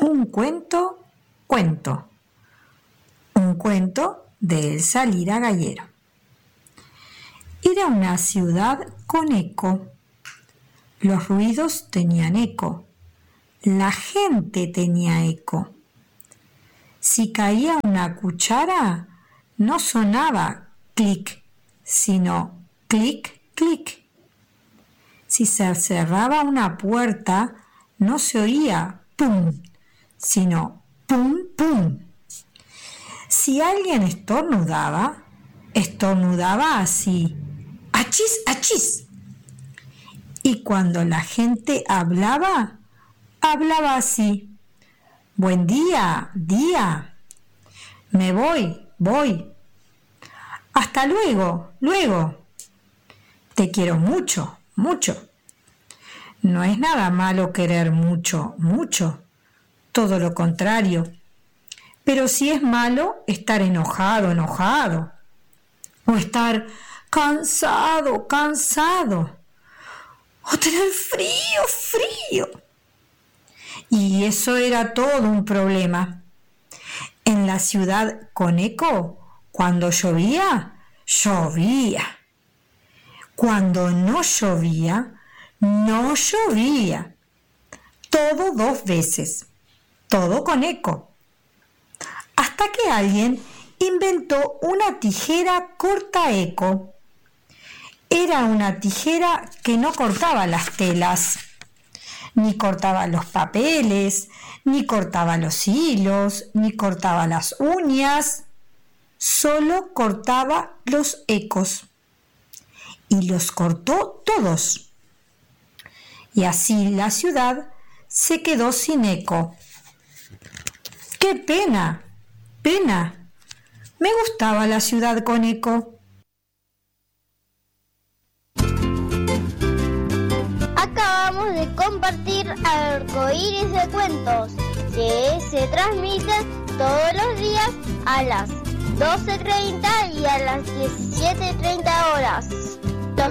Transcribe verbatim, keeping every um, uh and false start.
Un cuento, cuento. Un cuento de Elsa Lira Gayero. Era una ciudad con eco. Los ruidos tenían eco. La gente tenía eco. Si caía una cuchara, no sonaba clic, sino clic, clic. Si se cerraba una puerta, no se oía pum, sino pum, pum. Si alguien estornudaba, estornudaba así, achis, achis. Y cuando la gente hablaba, hablaba así, buen día, día, me voy, voy, hasta luego, luego, te quiero mucho, mucho. No es nada malo querer mucho, mucho, todo lo contrario. Pero sí es malo estar enojado, enojado, o estar cansado, cansado, o tener frío, frío. Y eso era todo un problema. En la ciudad con eco, cuando llovía, llovía. Cuando no llovía, no llovía. Todo dos veces. Todo con eco. Hasta que alguien inventó una tijera corta eco. Era una tijera que no cortaba las telas, ni cortaba los papeles, ni cortaba los hilos, ni cortaba las uñas, solo cortaba los ecos. Y los cortó todos. Y así la ciudad se quedó sin eco. ¡Qué pena! ¡Pena! Me gustaba la ciudad con eco. Acabamos de compartir Arcoíris de Cuentos, que se transmiten todos los días a las doce treinta y a las diecisiete treinta horas.